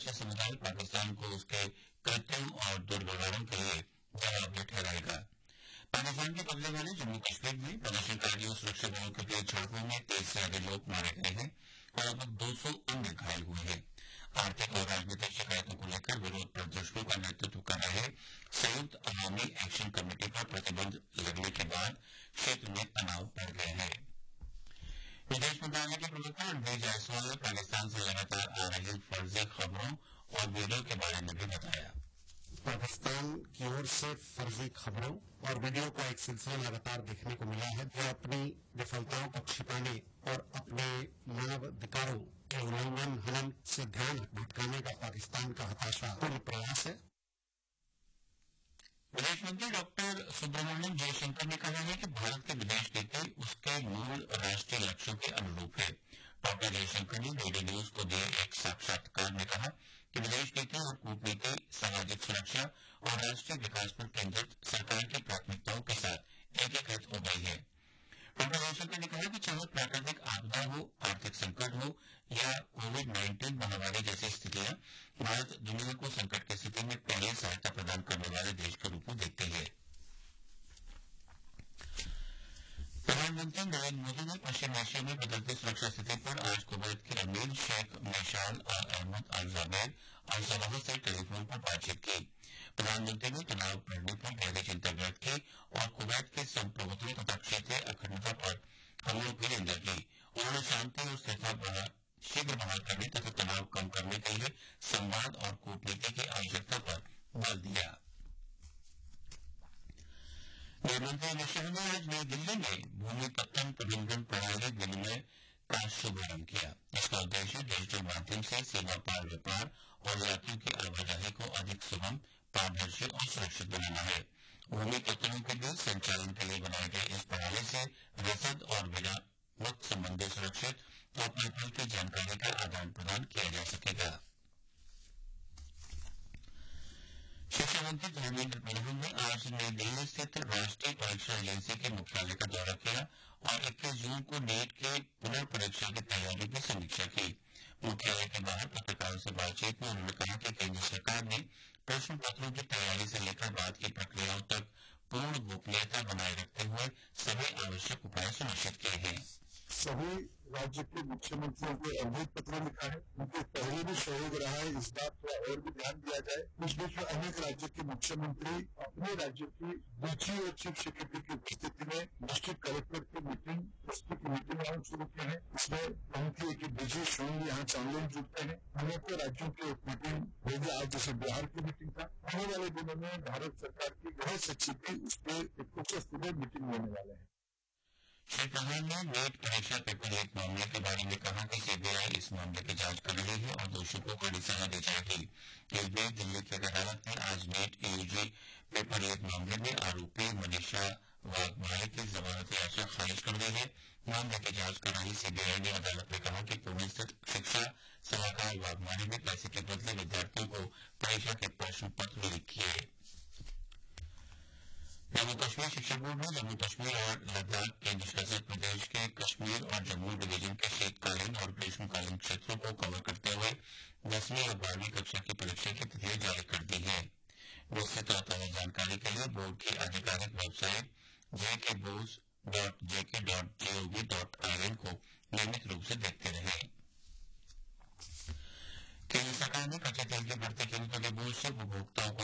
समुदाय पाकिस्तान को उसके कृत्रिम और दुर्व्यवहारों के लिए जवाबदेह ठहराएगा। पाकिस्तान के कब्जे वाले जम्मू कश्मीर में प्रदर्शनकारियों सुरक्षा बलों के बीच झड़पों में 30 से अधिक लोग मारे गए हैं और लगभग 200 अन्य घायल हुए हैं। आर्थिक और राजनीतिक शिकायतों को लेकर विरोध प्रदर्शनों का नेतृत्व कर रहे संयुक्त अवामी एक्शन कमेटी पर प्रतिबंध लगने के बाद क्षेत्र में तनाव बढ़ गया है। विदेश मंत्रालय के प्रवक्ता रणधीर जायसवाल ने पाकिस्तान से लगातार आ रही फर्जी खबरों और वीडियो के बारे में भी बताया। पाकिस्तान की ओर से फर्जी खबरों और वीडियो का एक सिलसिला लगातार देखने को मिला है जो अपनी विफलताओं को छिपाने और अपने मानव अधिकारों के उल्लंघन हनन से ध्यान भटकाने का पाकिस्तान का हताशापूर्ण प्रयास है। विदेश मंत्री डॉक्टर सुब्रमण्यम जयशंकर ने कहा है कि भारत की विदेश नीति उसके मूल राष्ट्रीय लक्ष्यों के अनुरूप है। डॉक्टर जयशंकर ने डीडी न्यूज को दिए एक साक्षात्कार में कहा कि विदेश नीति और कूटनीति सामाजिक सुरक्षा और राष्ट्रीय विकास पर केंद्रित सरकार की प्राथमिकताओं के साथ एकीकृत हो गई है। डॉक्टर जयशंकर ने कहा कि चाहे प्राकृतिक आपदा हो, आर्थिक संकट हो या कोविड-19 महामारी जैसी स्थितियां, भारत दुनिया को संकट की स्थिति में पहले सहायता प्रदान करने वाले देश के रूप में देखते हैं। प्रधानमंत्री नरेंद्र मोदी ने पश्चिम एशिया में बदलती सुरक्षा स्थिति पर आज कुवैत के अमीर शेख मिशाल अहमद अल जाबेर अल सबाह से टेलीफोन पर बातचीत की। प्रधानमंत्री ने तनाव बढ़ने पर गहरी चिंता व्यक्त की और कुवैत के संप्रभुत्व तथा क्षेत्रीय अखंडता पर हमलों की निंदा की। उन्होंने शांति और स्थिरता शीघ्र बहाल करने तथा तनाव कम करने के लिए संवाद और कूटनीति की आवश्यकता पर बल दिया। गृहमंत्री अमित शाह ने आज नई दिल्ली में भूमि पत्तन प्रबंधन प्रणाली विनिमय का शुभारंभ किया। इसका उद्देश्य डिजिटल माध्यम से सीमा पार व्यापार और यात्रियों की आवाजाही को अधिक सुगम, पारदर्शी और सुरक्षित बनाना है। भूमि पत्तनों के बीच संचालन के लिए बनाई गई इस प्रणाली से रसद और विरामत संबंधी सुरक्षित और पेपर की जानकारी का आदान प्रदान किया जा सकेगा। शिक्षा मंत्री धर्मेंद्र प्रधान ने आज नई दिल्ली स्थित राष्ट्रीय परीक्षा एजेंसी के मुख्यालय का दौरा किया और 21 जून को नीट के पुनर्परीक्षा की तैयारी की समीक्षा की। मुख्यालय के बाहर पत्रकारों से बातचीत में उन्होंने कहा कि केंद्र सरकार ने प्रश्न पत्रों की तैयारी से लेकर बाद की प्रक्रियाओं तक पूर्ण गोपनीयता बनाए रखते हुए सभी आवश्यक उपाय सुनिश्चित किए हैं। सभी राज्य के मुख्यमंत्रियों को अवधि पत्र लिखा है। उनके पहले भी सहयोग रहा है, इस बात पर और भी ध्यान दिया जाए। इस बीच में अनेक राज्य के मुख्यमंत्री अपने राज्य की डीजी और चीफ सेक्रेटरी की उपस्थिति में डिस्ट्रिक्ट कलेक्टर की मीटिंग, एसपी की मीटिंग शुरू की है। इसमें उनकी एक डीजी स्वयं यहाँ चांगलेन जुड़ते हैं। अनेकों राज्यों की एक मीटिंग होगी आज, जैसे बिहार की मीटिंग था। आने वाले दिनों में भारत सरकार की गृह सचिव की उस पर एक उच्च स्तरीय मीटिंग होने वाले हैं। श्री प्रधान ने नीट परीक्षा पेपर लीक मामले के बारे में कहा कि सीबीआई इस मामले की जांच कर रही है और दोषियों को कड़ी सजा दी जाएगी। इस बीच दिल्ली की अदालत ने आज नीट यूजी पेपर लीक मामले में आरोपी मनीषा वाघमारे की जमानत याचिका खारिज कर दी है। मामले की जांच कर रही सीबीआई ने अदालत में कहा कि पुणे स्थित शिक्षा सलाहकार वाघमारे ने पैसे के बदले विद्यार्थियों को परीक्षा के प्रश्न पत्र लीक किए। जम्मू कश्मीर शिक्षा बोर्ड ने जम्मू कश्मीर और लद्दाख केंद्र शासित प्रदेश के कश्मीर और जम्मू डिवीजन के शीतकालीन और ग्रीष्मकालीन क्षेत्रों को कवर करते हुए 10वीं और 12वीं कक्षा की परीक्षा की तिथियां जारी कर दी है। विस्तृत और ताजा जानकारी के लिए बोर्ड की आधिकारिक वेबसाइट jkboards.jk.gov.in को नियमित रूप से देखते रहें। केंद्र सरकार ने कच्चे तेल की बढ़ती कीमतों के बोझ से उपभोक्ताओं को